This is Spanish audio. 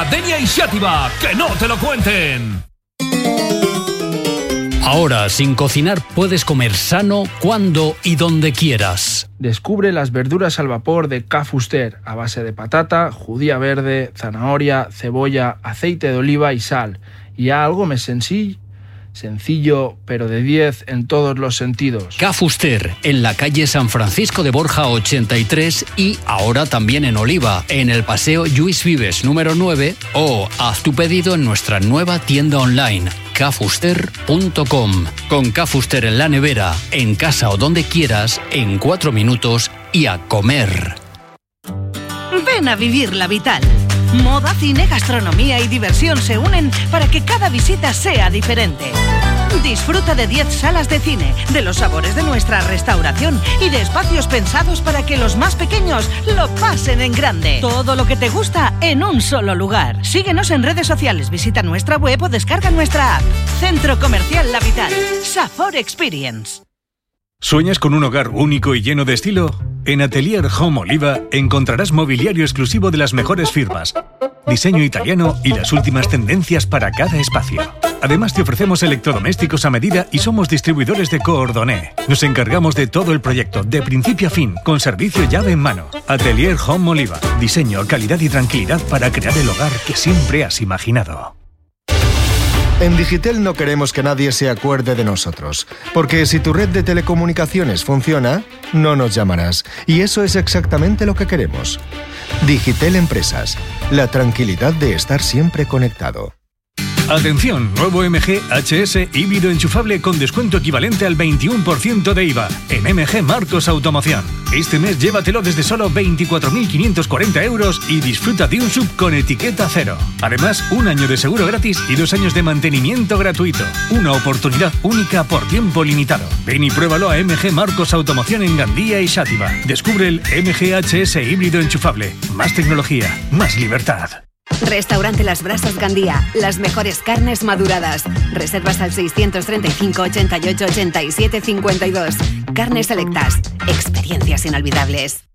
Gandía, Denia y Xàtiva. ¡Que no te lo cuenten! Ahora, sin cocinar, puedes comer sano cuando y donde quieras. Descubre las verduras al vapor de Ca Fuster, a base de patata, judía verde, zanahoria, cebolla, aceite de oliva y sal. ¿Y algo más sencillo, pero de 10 en todos los sentidos? Ca Fuster, en la calle San Francisco de Borja 83 y ahora también en Oliva, en el Paseo Lluís Vives número 9, o haz tu pedido en nuestra nueva tienda online, cafuster.com. Con Ca Fuster en la nevera, en casa o donde quieras, en 4 minutos y a comer. Ven a vivir la Vital. Moda, cine, gastronomía y diversión se unen para que cada visita sea diferente. Disfruta de 10 salas de cine, de los sabores de nuestra restauración y de espacios pensados para que los más pequeños lo pasen en grande. Todo lo que te gusta en un solo lugar. Síguenos en redes sociales, visita nuestra web o descarga nuestra app. Centro Comercial La Vital. Safor Experience. ¿Sueñas con un hogar único y lleno de estilo? En Atelier Home Oliva encontrarás mobiliario exclusivo de las mejores firmas, diseño italiano y las últimas tendencias para cada espacio. Además te ofrecemos electrodomésticos a medida y somos distribuidores de Coordonné. Nos encargamos de todo el proyecto, de principio a fin, con servicio llave en mano. Atelier Home Oliva. Diseño, calidad y tranquilidad para crear el hogar que siempre has imaginado. En Digitel no queremos que nadie se acuerde de nosotros, porque si tu red de telecomunicaciones funciona, no nos llamarás. Y eso es exactamente lo que queremos. Digitel Empresas, la tranquilidad de estar siempre conectado. Atención, nuevo MG HS híbrido enchufable con descuento equivalente al 21% de IVA en MG Marcos Automoción. Este mes llévatelo desde solo 24.540 euros y disfruta de un SUV con etiqueta cero. Además, 1 año de seguro gratis y 2 años de mantenimiento gratuito. Una oportunidad única por tiempo limitado. Ven y pruébalo a MG Marcos Automoción en Gandía y Xàtiva. Descubre el MG HS híbrido enchufable. Más tecnología, más libertad. Restaurante Las Brasas Gandía, las mejores carnes maduradas. Reservas al 635 88 87 52. Carnes selectas, experiencias inolvidables.